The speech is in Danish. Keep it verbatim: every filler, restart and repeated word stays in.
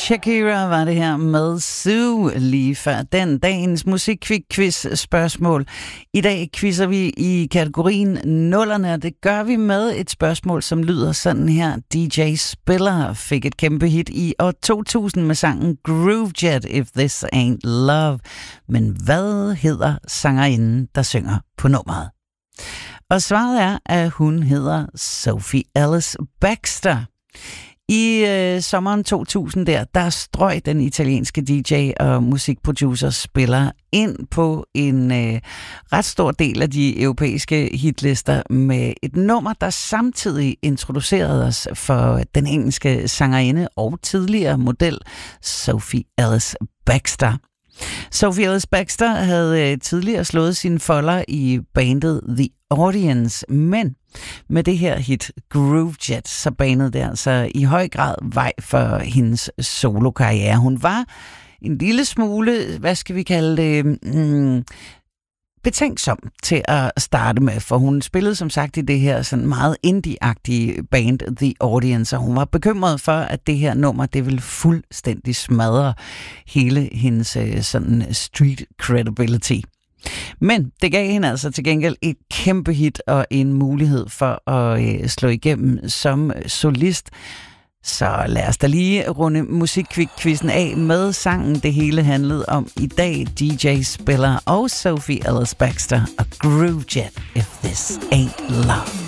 Shakira var det her med Sue lige før den dagens musikquiz-spørgsmål. I dag quizzer vi i kategorien nullerne, og det gør vi med et spørgsmål, som lyder sådan her. D J Spiller fik et kæmpe hit i år to tusind med sangen Groovejet, If This Ain't Love. Men hvad hedder sangerinden, der synger på nummeret? Og svaret er, at hun hedder Sophie Ellis Bextor. I øh, sommeren to tusind der, der strøg den italienske D J og musikproducer Spiller ind på en øh, ret stor del af de europæiske hitlister med et nummer, der samtidig introducerede os for den engelske sangerinde og tidligere model Sophie Ellis Bextor. Sophie Ellis Bextor havde øh, tidligere slået sine folder i bandet The Audience, men med det her hit Groovejet, så banede det altså i høj grad vej for hendes solokarriere. Hun var en lille smule, hvad skal vi kalde det, mm, betænksom til at starte med, for hun spillede som sagt i det her sådan meget indie-agtige band The Audience, og hun var bekymret for, at det her nummer, det ville fuldstændig smadre hele hendes sådan street credibility. Men det gav hende altså til gengæld et kæmpe hit og en mulighed for at øh, slå igennem som solist. Så lad os da lige runde musikquizzen af med sangen, det hele handlede om i dag. D J Spiller og Sophie Ellis Bextor og Groovejet, If This Ain't Love.